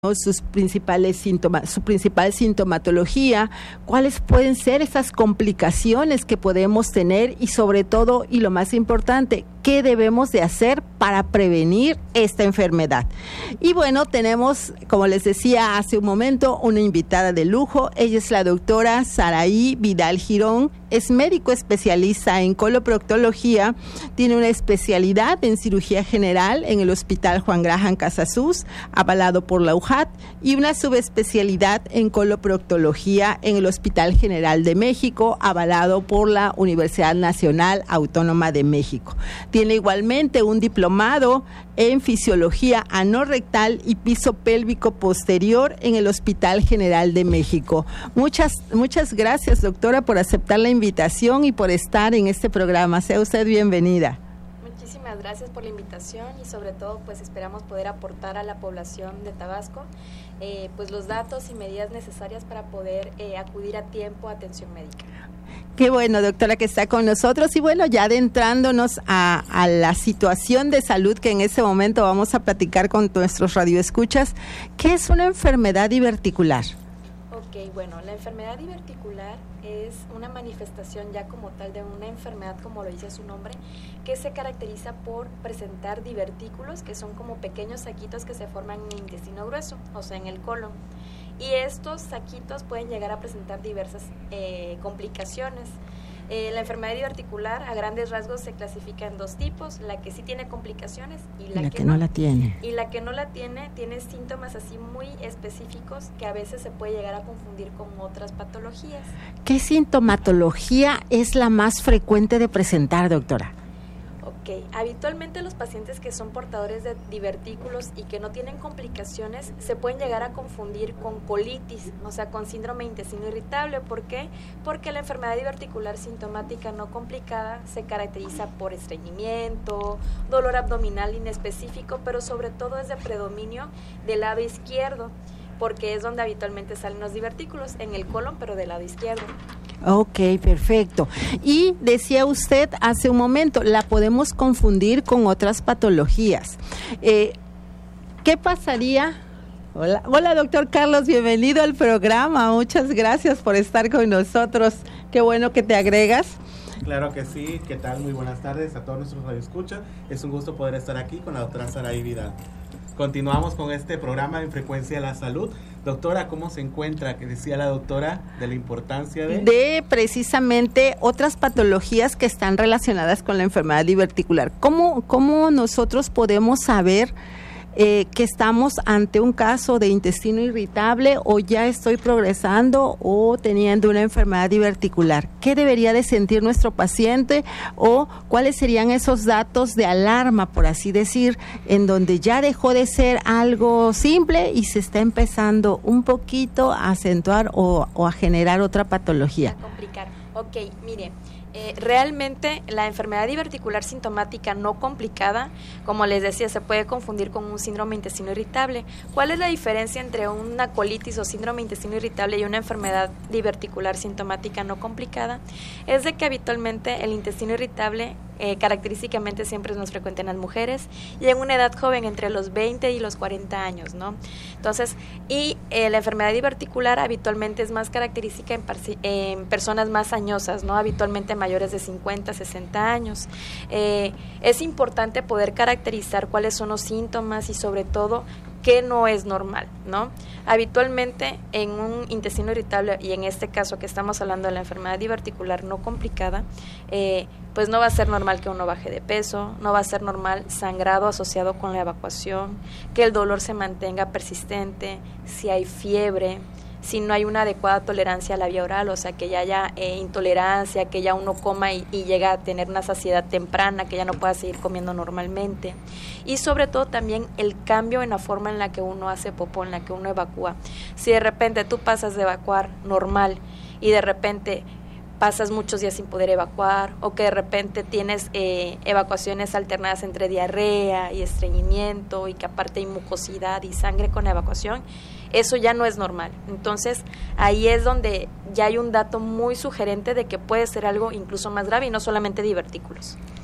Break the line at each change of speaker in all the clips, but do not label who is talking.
sus principales su principal sintomatología, cuáles pueden ser esas complicaciones que podemos tener y sobre todo, y lo más importante, qué debemos de hacer para prevenir esta enfermedad. Y bueno, tenemos, como les decía hace un momento, una invitada de lujo. Ella es la doctora Saraí Vidal Girón, es médico especialista en coloproctología, tiene una especialidad en cirugía general en el Hospital Juan Graham Casasus, avalado por la UJAT, y una subespecialidad en coloproctología en el Hospital General de México, avalado por la Universidad Nacional Autónoma de México. Tiene igualmente un diplomado en fisiología anorrectal y piso pélvico posterior en el Hospital General de México. Muchas gracias, doctora, por aceptar la invitación y por estar en este programa. Sea usted bienvenida.
Muchísimas gracias por la invitación y sobre todo pues esperamos poder aportar a la población de Tabasco pues los datos y medidas necesarias para poder acudir a tiempo a atención médica.
Qué bueno, doctora, que está con nosotros. Y bueno, ya adentrándonos a la situación de salud que en este momento vamos a platicar con nuestros radioescuchas, ¿qué es una enfermedad diverticular?
Ok, bueno, la enfermedad diverticular es una manifestación ya como tal de una enfermedad, como lo dice su nombre, que se caracteriza por presentar divertículos, que son como pequeños saquitos que se forman en el intestino grueso, o sea, en el colon. Y estos saquitos pueden llegar a presentar diversas complicaciones. La enfermedad diverticular a grandes rasgos se clasifica en dos tipos, la que sí tiene complicaciones y la que no la tiene. Y la que no la tiene síntomas así muy específicos que a veces se puede llegar a confundir con otras patologías.
¿Qué sintomatología es la más frecuente de presentar, doctora?
Ok, habitualmente los pacientes que son portadores de divertículos y que no tienen complicaciones se pueden llegar a confundir con colitis, o sea, con síndrome de intestino irritable. ¿Por qué? Porque la enfermedad diverticular sintomática no complicada se caracteriza por estreñimiento, dolor abdominal inespecífico, pero sobre todo es de predominio del lado izquierdo, porque es donde habitualmente salen los divertículos, en el colon, pero del lado izquierdo.
Ok, perfecto. Y decía usted hace un momento, la podemos confundir con otras patologías. ¿Qué pasaría? Hola, doctor Carlos, bienvenido al programa. Muchas gracias por estar con nosotros. Qué bueno que te agregas.
Claro que sí. ¿Qué tal? Muy buenas tardes a todos nuestros radioescuchas. Es un gusto poder estar aquí con la doctora Saraí Vidal. Continuamos con este programa en Frecuencia de la Salud. Doctora, ¿cómo se encuentra? Que decía la doctora de la importancia de
precisamente otras patologías que están relacionadas con la enfermedad diverticular. ¿Cómo nosotros podemos saber que estamos ante un caso de intestino irritable o ya estoy progresando o teniendo una enfermedad diverticular? ¿Qué debería de sentir nuestro paciente o cuáles serían esos datos de alarma, por así decir, en donde ya dejó de ser algo simple y se está empezando un poquito a acentuar o a generar otra patología?
A complicar. Ok, mire. Realmente la enfermedad diverticular sintomática no complicada, como les decía, se puede confundir con un síndrome de intestino irritable. ¿Cuál es la diferencia entre una colitis o síndrome de intestino irritable y una enfermedad diverticular sintomática no complicada? Es de que habitualmente el intestino irritable característicamente siempre es más frecuente en las mujeres y en una edad joven entre los 20 y los 40 años, ¿no? Entonces, la enfermedad diverticular habitualmente es más característica en personas más añosas, ¿no? Habitualmente mayores de 50, 60 años. Es importante poder caracterizar cuáles son los síntomas y sobre todo qué no es normal, ¿no? Habitualmente en un intestino irritable y en este caso que estamos hablando de la enfermedad diverticular no complicada, pues no va a ser normal que uno baje de peso, no va a ser normal sangrado asociado con la evacuación, que el dolor se mantenga persistente, si hay fiebre, si no hay una adecuada tolerancia a la vía oral, o sea, que ya haya intolerancia, que ya uno coma y llega a tener una saciedad temprana, que ya no pueda seguir comiendo normalmente. Y sobre todo también el cambio en la forma en la que uno hace popó, en la que uno evacúa. Si de repente tú pasas de evacuar normal y de repente pasas muchos días sin poder evacuar, o que de repente tienes evacuaciones alternadas entre diarrea y estreñimiento, y que aparte hay mucosidad y sangre con la evacuación, eso ya no es normal. Entonces, ahí es donde ya hay un dato muy sugerente de que puede ser algo incluso más grave y no solamente divertículos.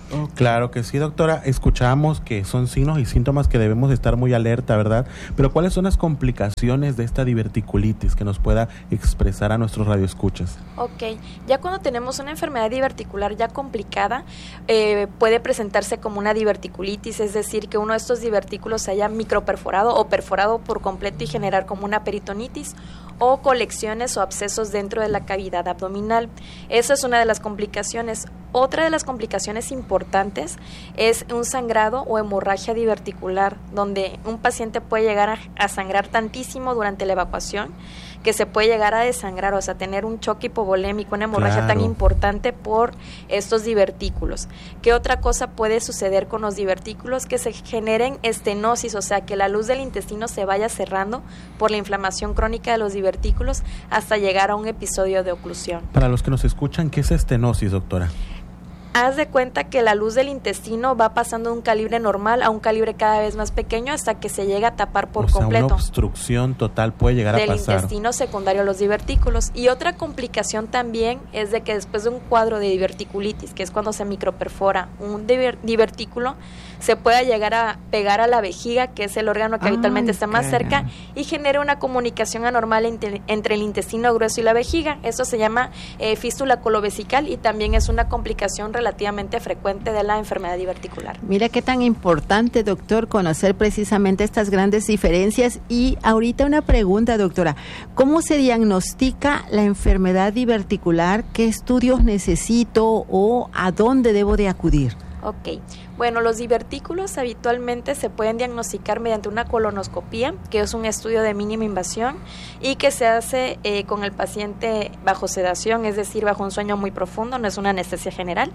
Oh, claro que sí, doctora. Escuchamos que son signos y síntomas que debemos estar muy alerta, ¿verdad? Pero ¿cuáles son las complicaciones de esta diverticulitis que nos pueda expresar a nuestros radioescuchas?
Ok, ya cuando tenemos una enfermedad diverticular ya complicada, puede presentarse como una diverticulitis, es decir, que uno de estos divertículos se haya microperforado o perforado por completo y generar como una peritonitis o colecciones o abscesos dentro de la cavidad abdominal. Esa es una de las complicaciones. Otra de las complicaciones importantes es un sangrado o hemorragia diverticular, donde un paciente puede llegar a sangrar tantísimo durante la evacuación que se puede llegar a desangrar, o sea, tener un choque hipovolémico, una hemorragia tan importante por estos divertículos. ¿Qué otra cosa puede suceder con los divertículos? Que se generen estenosis, o sea, que la luz del intestino se vaya cerrando por la inflamación crónica de los divertículos hasta llegar a un episodio de oclusión.
Para los que nos escuchan, ¿qué es estenosis, doctora?
Haz de cuenta que la luz del intestino va pasando de un calibre normal a un calibre cada vez más pequeño hasta que se llega a tapar por completo.
Una obstrucción total puede llegar a pasar.
Del intestino secundario a los divertículos. Y otra complicación también es de que después de un cuadro de diverticulitis, que es cuando se microperfora un divertículo, se pueda llegar a pegar a la vejiga, que es el órgano que habitualmente está más cerca, y genera una comunicación anormal entre el intestino grueso y la vejiga. Eso se llama fístula colovesical y también es una complicación relativamente frecuente de la enfermedad diverticular.
Mira qué tan importante, doctor, conocer precisamente estas grandes diferencias. Y ahorita una pregunta, doctora, ¿cómo se diagnostica la enfermedad diverticular? ¿Qué estudios necesito o a dónde debo de acudir?
Ok, bueno, los divertículos habitualmente se pueden diagnosticar mediante una colonoscopía, que es un estudio de mínima invasión y que se hace con el paciente bajo sedación, es decir, bajo un sueño muy profundo, no es una anestesia general.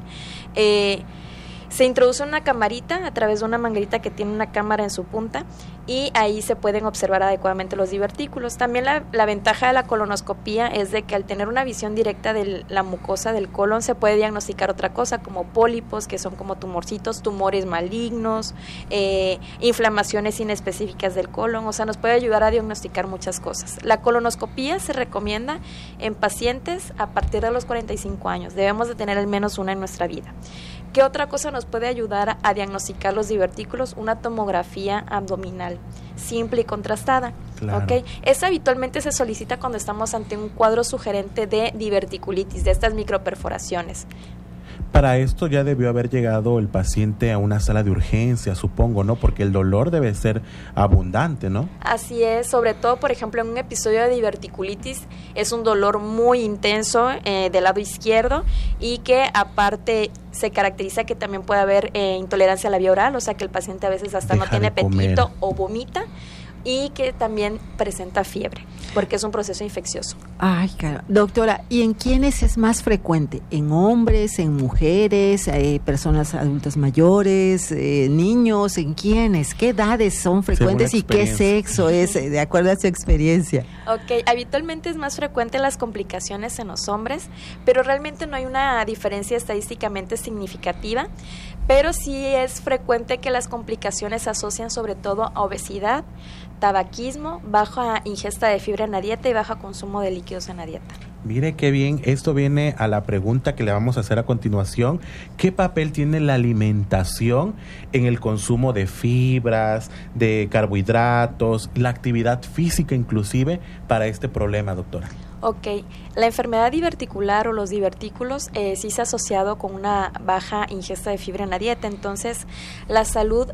Se introduce una camarita a través de una manguerita que tiene una cámara en su punta y ahí se pueden observar adecuadamente los divertículos. También la ventaja de la colonoscopía es de que al tener una visión directa de la mucosa del colon se puede diagnosticar otra cosa como pólipos, que son como tumorcitos, tumores malignos, inflamaciones inespecíficas del colon, o sea, nos puede ayudar a diagnosticar muchas cosas. La colonoscopía se recomienda en pacientes a partir de los 45 años. Debemos de tener al menos una en nuestra vida. ¿Qué otra cosa nos puede ayudar a diagnosticar los divertículos? Una tomografía abdominal simple y contrastada.
Claro.
¿Okay? Esa habitualmente se solicita cuando estamos ante un cuadro sugerente de diverticulitis, de estas microperforaciones.
Para esto ya debió haber llegado el paciente a una sala de urgencia, supongo, ¿no? Porque el dolor debe ser abundante, ¿no?
Así es, sobre todo, por ejemplo, en un episodio de diverticulitis es un dolor muy intenso del lado izquierdo y que aparte se caracteriza que también puede haber intolerancia a la vía oral, o sea que el paciente a veces hasta no tiene apetito o vomita, y que también presenta fiebre, porque es un proceso infeccioso.
Ay, cara. Doctora, ¿y en quiénes es más frecuente? ¿En hombres, en mujeres, personas adultas mayores, niños? ¿En quiénes? ¿Qué edades son frecuentes y qué sexo es, de acuerdo a su experiencia?
Ok, habitualmente es más frecuente las complicaciones en los hombres, pero realmente no hay una diferencia estadísticamente significativa, pero sí es frecuente que las complicaciones se asocian sobre todo a obesidad, tabaquismo, baja ingesta de fibra en la dieta y bajo consumo de líquidos en la dieta.
Mire qué bien, esto viene a la pregunta que le vamos a hacer a continuación. ¿Qué papel tiene la alimentación en el consumo de fibras, de carbohidratos, la actividad física inclusive para este problema, doctora?
Ok, la enfermedad diverticular o los divertículos sí se ha asociado con una baja ingesta de fibra en la dieta, entonces la salud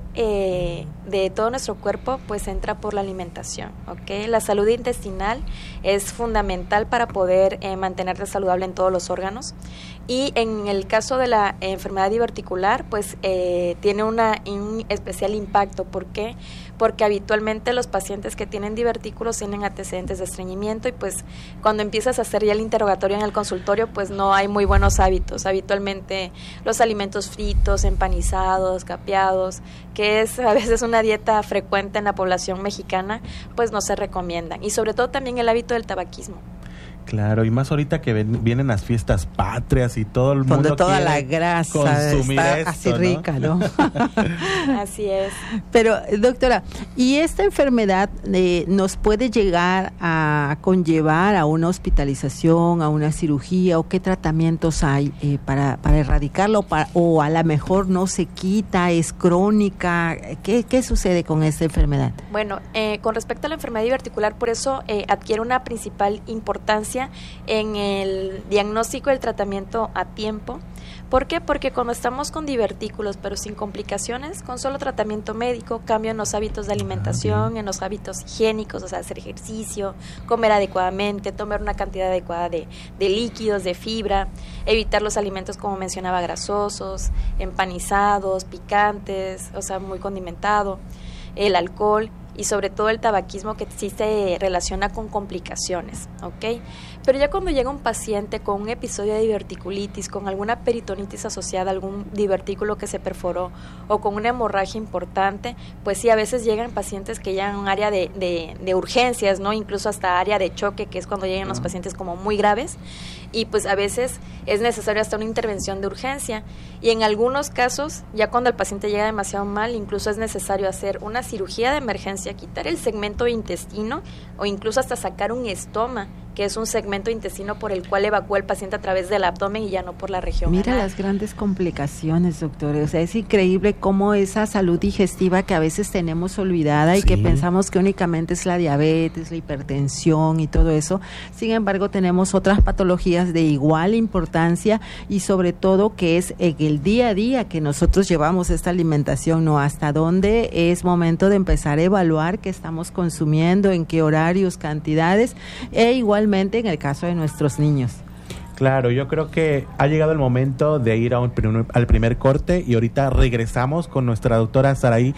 de todo nuestro cuerpo pues entra por la alimentación, ¿ok? La salud intestinal es fundamental para poder mantenerte saludable en todos los órganos, y en el caso de la enfermedad diverticular pues tiene un especial impacto. ¿Por qué? Porque habitualmente los pacientes que tienen divertículos tienen antecedentes de estreñimiento y pues cuando empiezas a hacer ya el interrogatorio en el consultorio pues no hay muy buenos hábitos. Habitualmente los alimentos fritos, empanizados, capeados, que es a veces una dieta frecuente en la población mexicana, pues no se recomiendan, y sobre todo también el hábito del tabaquismo.
Claro, y más ahorita que vienen las fiestas patrias y todo el mundo
donde toda
quiere
la grasa
consumir
está
esto,
así
¿no?
rica, ¿no?
Así es.
Pero, doctora, ¿y esta enfermedad nos puede llegar a conllevar a una hospitalización, a una cirugía, o qué tratamientos hay para erradicarlo, o a lo mejor no se quita, es crónica? ¿Qué sucede con esta enfermedad?
Bueno, con respecto a la enfermedad diverticular, por eso adquiere una principal importancia en el diagnóstico y el tratamiento a tiempo. ¿Por qué? Porque cuando estamos con divertículos pero sin complicaciones, con solo tratamiento médico, cambio en los hábitos de alimentación, en los hábitos higiénicos, o sea, hacer ejercicio, comer adecuadamente, tomar una cantidad adecuada de líquidos, de fibra, evitar los alimentos, como mencionaba, grasosos, empanizados, picantes, o sea, muy condimentado, el alcohol y sobre todo el tabaquismo, que sí se relaciona con complicaciones, ¿ok? Pero ya cuando llega un paciente con un episodio de diverticulitis, con alguna peritonitis asociada, algún divertículo que se perforó o con una hemorragia importante, pues sí, a veces llegan pacientes que llegan a un área de urgencias, ¿no? Incluso hasta área de choque, que es cuando llegan los pacientes como muy graves, y pues a veces es necesario hasta una intervención de urgencia, y en algunos casos, ya cuando el paciente llega demasiado mal, incluso es necesario hacer una cirugía de emergencia, quitar el segmento de intestino o incluso hasta sacar un estoma, que es un segmento de intestino por el cual evacúa el paciente a través del abdomen y ya no por la región
Mira
anal.
las grandes complicaciones, doctor. O sea, es increíble cómo esa salud digestiva que a veces tenemos olvidada y que pensamos que únicamente es la diabetes, la hipertensión y todo eso. Sin embargo, tenemos otras patologías de igual importancia y sobre todo que es en el día a día que nosotros llevamos esta alimentación, ¿no? Hasta dónde es momento de empezar a evaluar qué estamos consumiendo, en qué horarios, cantidades, e igualmente en el caso de nuestros niños.
Claro, yo creo que ha llegado el momento de ir al primer corte y ahorita regresamos con nuestra doctora Saraí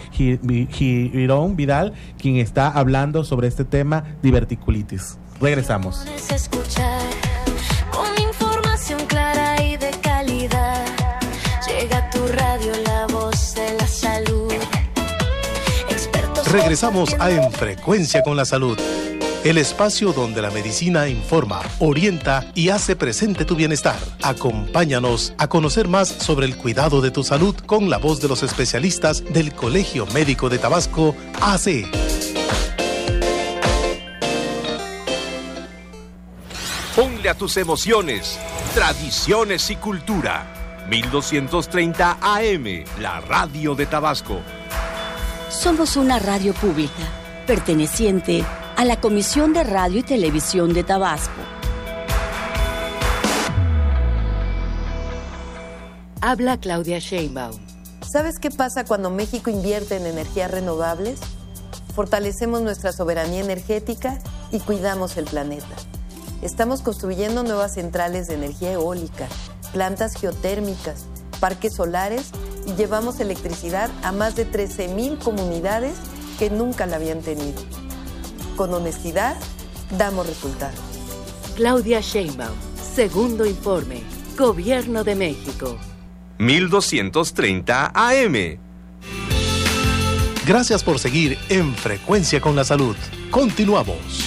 Girón Vidal, quien está hablando sobre este tema, diverticulitis. Regresamos.
Escuchar con información clara y de calidad. Llega a tu radio la voz de la salud.
Regresamos a En Frecuencia con la Salud, el espacio donde la medicina informa, orienta y hace presente tu bienestar. Acompáñanos a conocer más sobre el cuidado de tu salud con la voz de los especialistas del Colegio Médico de Tabasco, AC.
Ponle a tus emociones, tradiciones y cultura. 1230 AM, la radio de Tabasco.
Somos una radio pública, perteneciente a la Comisión de Radio y Televisión de Tabasco.
Habla Claudia Sheinbaum.
¿Sabes qué pasa cuando México invierte en energías renovables? Fortalecemos nuestra soberanía energética y cuidamos el planeta. Estamos construyendo nuevas centrales de energía eólica, plantas geotérmicas, parques solares y llevamos electricidad a más de 13,000 comunidades que nunca la habían tenido. Con honestidad, damos resultados.
Claudia Sheinbaum, segundo informe, Gobierno de México.
1230 AM.
Gracias por seguir En Frecuencia con la Salud. Continuamos.